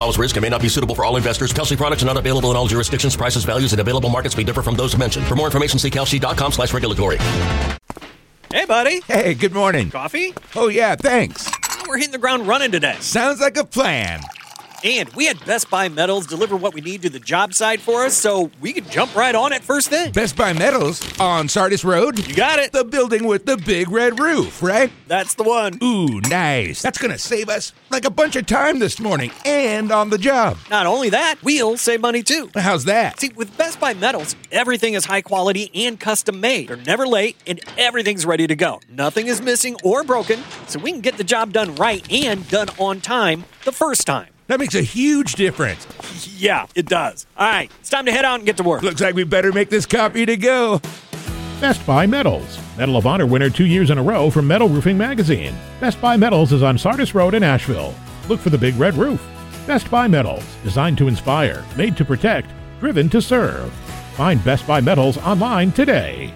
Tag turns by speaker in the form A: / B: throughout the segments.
A: involves risk and may not be suitable for all investors. Kalshi products are not available in all jurisdictions. Prices, values, and available markets may differ from those mentioned. For more information, see kalshi.com/regulatory.
B: Hey, buddy.
C: Hey, good morning.
B: Coffee?
C: Oh, yeah, thanks.
B: We're hitting the ground running today.
C: Sounds like a plan.
B: And we had Best Buy Metals deliver what we need to the job site for us, so we could jump right on it first thing.
C: Best Buy Metals on Sardis Road?
B: You got it.
C: The building with the big red roof, right?
B: That's the one.
C: Ooh, nice. That's going to save us like a bunch of time this morning and on the job.
B: Not only that, we'll save money too.
C: How's that?
B: See, with Best Buy Metals, everything is high quality and custom made. They're never late, and everything's ready to go. Nothing is missing or broken, so we can get the job done right and done on time the first time.
C: That makes a huge difference.
B: Yeah, it does. All right, it's time to head out and get to work.
C: Looks like we better make this copy to go.
D: Best Buy Metals. Medal of Honor winner 2 years in a row from Metal Roofing Magazine. Best Buy Metals is on Sardis Road in Asheville. Look for the big red roof. Best Buy Metals. Designed to inspire, made to protect, driven to serve. Find Best Buy Metals online today.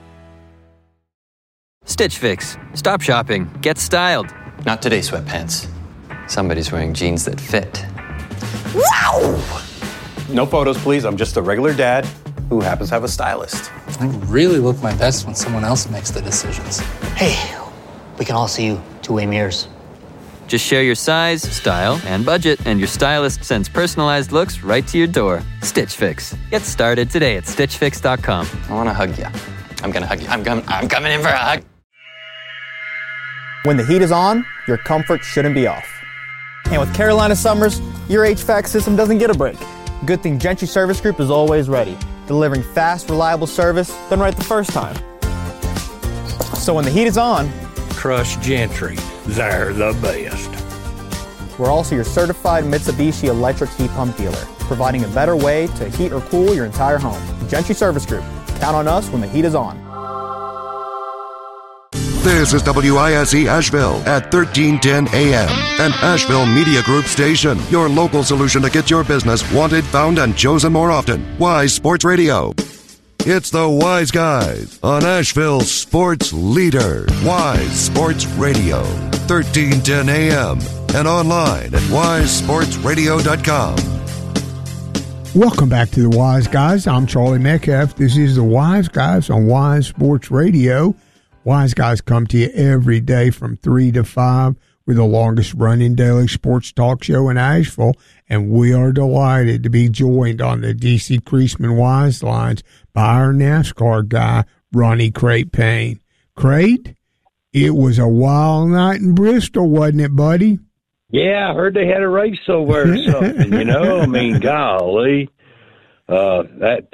E: Stitch Fix. Stop shopping. Get styled.
F: Not today, sweatpants. Somebody's wearing jeans that fit.
G: Wow! No photos, please. I'm just a regular dad who happens to have a stylist.
H: I really look my best when someone else makes the decisions.
I: Hey, we can all see you two-way mirrors.
E: Just share your size, style, and budget, and your stylist sends personalized looks right to your door. Stitch Fix. Get started today at StitchFix.com.
F: I want to hug you. I'm going to hug you. I'm coming in for a hug.
J: When the heat is on, your comfort shouldn't be off. And with Carolina summers, your HVAC system doesn't get a break. Good thing Gentry Service Group is always ready, delivering fast, reliable service done right the first time. So when the heat is on,
K: trust Gentry. They're the best.
J: We're also your certified Mitsubishi electric heat pump dealer, providing a better way to heat or cool your entire home. Gentry Service Group. Count on us when the heat is on.
L: This is WISE Asheville at 1310 AM, an Asheville Media Group station. Your local solution to get your business wanted, found, and chosen more often. Wise Sports Radio. It's the Wise Guys on Asheville's sports leader. Wise Sports Radio, 1310 AM, and online at wisesportsradio.com.
M: Welcome back to the Wise Guys. I'm Charlie Metcalf. This is the Wise Guys on Wise Sports Radio. Wise Guys come to you every day from 3 to 5. We're the longest running daily sports talk show in Asheville, and we are delighted to be joined on the DC Creasman Wise Lines by our NASCAR guy, Ronnie Crate Payne. Crate, it was a wild night in Bristol, wasn't it, buddy?
N: Yeah, I heard they had a race over or something, you know? I mean, golly. That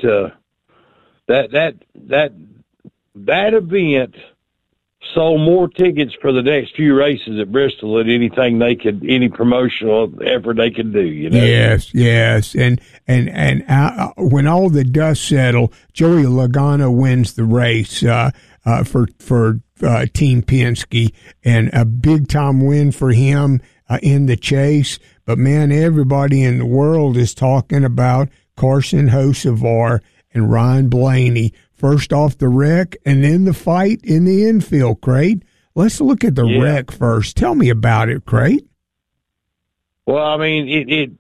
N: event sold more tickets for the next few races at Bristol than any promotional effort they could do, you know?
M: Yes. And when all the dust settled, Joey Logano wins the race for Team Penske, and a big-time win for him in the chase. But, man, everybody in the world is talking about Carson Hocevar and Ryan Blaney. First off the wreck, and then the fight in the infield, Crate. Let's look at the wreck first. Tell me about it, Crate.
N: Well, I mean,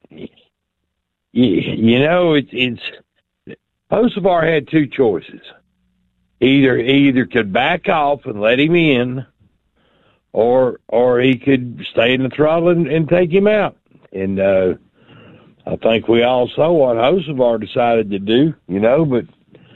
N: it's Hocevar had two choices. Either could back off and let him in, or he could stay in the throttle and take him out. And I think we all saw what Hocevar decided to do, you know, but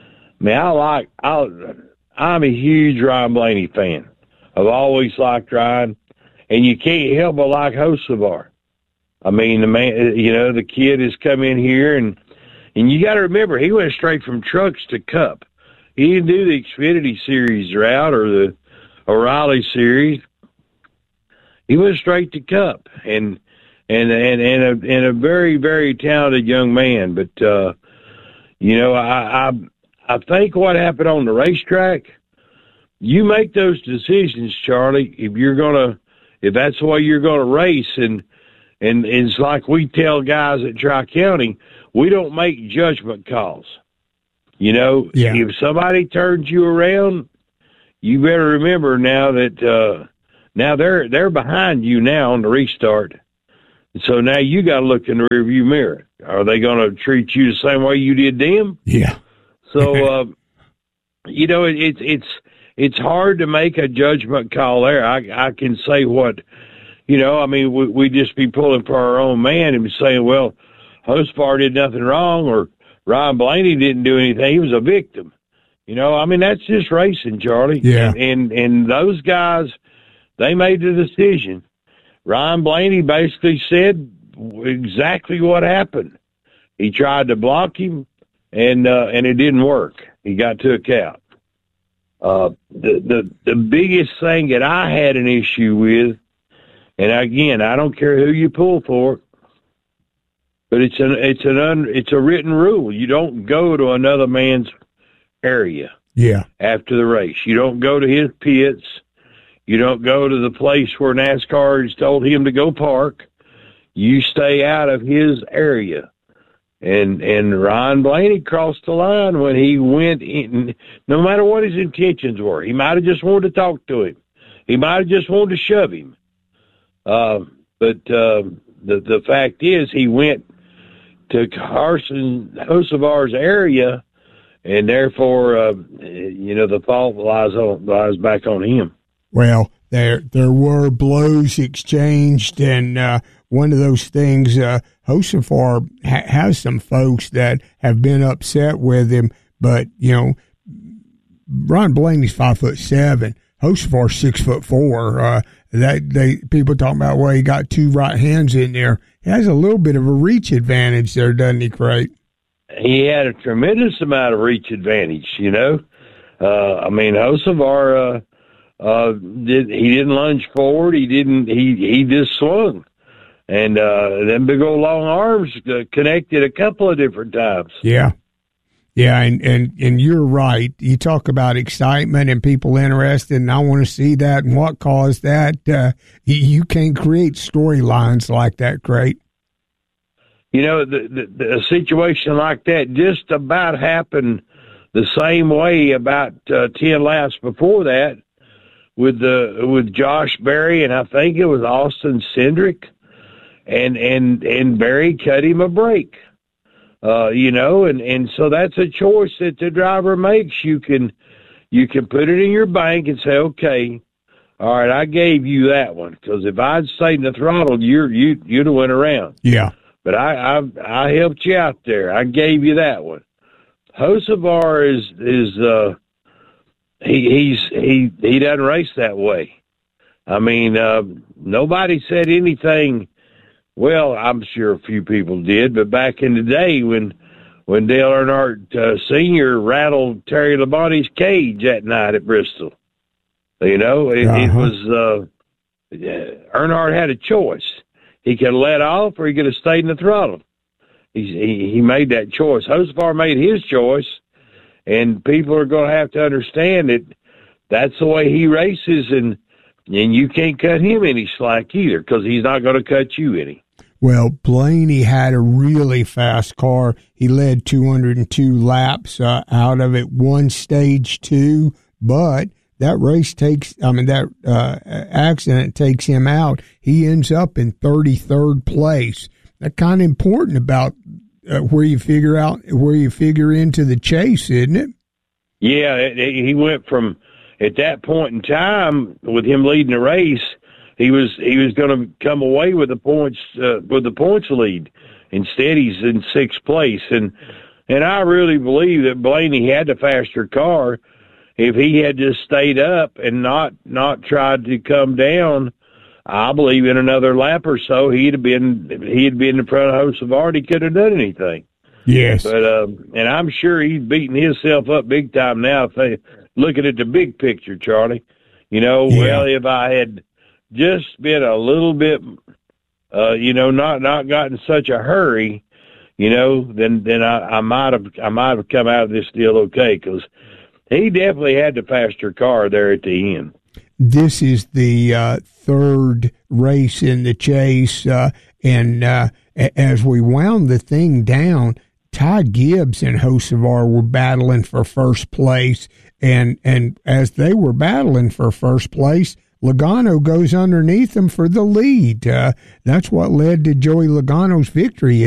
N: I'm a huge Ryan Blaney fan. I've always liked Ryan, and you can't help but like Hocevar. I mean, the man, you know, the kid has come in here, and you got to remember, he went straight from trucks to Cup. He didn't do the Xfinity Series route or the O'Reilly Series. He went straight to Cup, and a very, very talented young man. But you know, I think what happened on the racetrack, you make those decisions, Charlie, if that's the way you're gonna race, and it's like we tell guys at Tri-County, we don't make judgment calls. You know, If somebody turns you around, you better remember now that now they're behind you now on the restart. So now you got to look in the rearview mirror. Are they going to treat you the same way you did them?
M: Yeah.
N: So, it's hard to make a judgment call there. I can say what, we just be pulling for our own man and saying, well, Hocevar did nothing wrong, or Ryan Blaney didn't do anything. He was a victim. That's just racing, Charlie.
M: Yeah.
N: And those guys, they made the decision. Ryan Blaney basically said exactly what happened. He tried to block him, and it didn't work. He got took out. The biggest thing that I had an issue with, and again, I don't care who you pull for, but it's a written rule. You don't go to another man's area.
M: Yeah.
N: After the race, you don't go to his pits. You don't go to the place where NASCAR has told him to go park. You stay out of his area. And Ryan Blaney crossed the line when he went in, no matter what his intentions were. He might have just wanted to talk to him. He might have just wanted to shove him. But the fact is, he went to Carson Hocevar's area, and therefore, the fault lies back on him.
M: Well, there were blows exchanged, and one of those things, Hocevar has some folks that have been upset with him, but Ron Blaney's 5'7", Hocevar 6'4". People talking about, well, he got two right hands in there. He has a little bit of a reach advantage there, doesn't he, Craig?
N: He had a tremendous amount of reach advantage. Hocevar. He didn't lunge forward. He just swung. And them big old long arms connected a couple of different times.
M: Yeah. Yeah, and you're right. You talk about excitement and people interested, and I want to see that and what caused that. You can't create storylines like that, Craig.
N: The situation like that just about happened the same way about 10 laps before that. With Josh Berry, and I think it was Austin Cindric, and Berry cut him a break, and so that's a choice that the driver makes. You can put it in your bank and say, okay, all right, I gave you that one, because if I'd stayed in the throttle, you'd have went around.
M: Yeah,
N: but I helped you out there. I gave you that one. Hocevar is He doesn't race that way. Nobody said anything. Well, I'm sure a few people did, but back in the day when Dale Earnhardt Sr. rattled Terry Labonte's cage that night at Bristol, it was Earnhardt had a choice. He could have let off, or he could have stayed in the throttle. He made that choice. Hocevar made his choice. And people are going to have to understand that that's the way he races, and you can't cut him any slack either, because he's not going to cut you any.
M: Well, Blaney had a really fast car. He led 202 laps out of it, won stage 2, but that accident takes him out. He ends up in 33rd place. That's kind of important about where you figure into the chase, isn't it?
N: Yeah, he went from, at that point in time, with him leading the race, he was going to come away with the points lead. Instead, he's in 6th place, and I really believe that Blaney had the faster car. If he had just stayed up and not tried to come down, I believe in another lap or so, he'd been in front of Hocevar. He could have done anything.
M: Yes.
N: But and I'm sure he's beating himself up big time now. Looking at the big picture, Charlie. Well, if I had just been a little bit, not gotten such a hurry, then I might have come out of this deal okay, because he definitely had the faster car there at the end.
M: This is the third race in the chase, and as we wound the thing down, Ty Gibbs and Hocevar were battling for first place, and as they were battling for first place, Logano goes underneath him for the lead. That's what led to Joey Logano's victory.